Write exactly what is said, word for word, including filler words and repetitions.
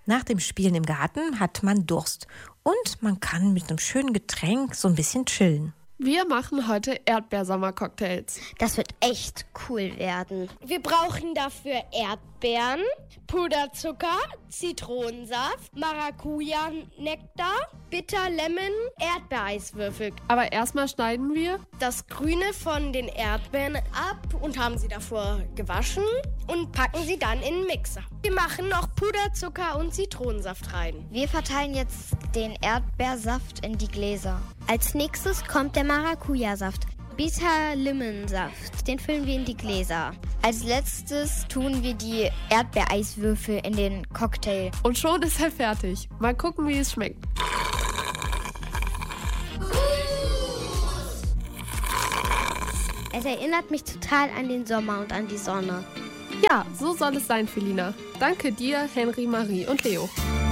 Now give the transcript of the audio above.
Nach dem Spielen im Garten hat man Durst und man kann mit einem schönen Getränk so ein bisschen chillen. Wir machen heute Erdbeersommer-Cocktails. Das wird echt cool werden. Wir brauchen dafür Erdbeeren, Puderzucker, Zitronensaft, Maracuja-Nektar, Bitter Lemon, Erdbeereiswürfel. Aber erstmal schneiden wir das Grüne von den Erdbeeren ab und haben sie davor gewaschen und packen sie dann in den Mixer. Wir machen noch Puderzucker und Zitronensaft rein. Wir verteilen jetzt den Erdbeersaft in die Gläser. Als nächstes kommt der Maracuja-Saft. Bitter Limonsaft, den füllen wir in die Gläser. Als letztes tun wir die Erdbeereiswürfel in den Cocktail. Und schon ist er fertig. Mal gucken, wie es schmeckt. Es erinnert mich total an den Sommer und an die Sonne. Ja, so soll es sein, Felina. Danke dir, Henry, Marie und Leo.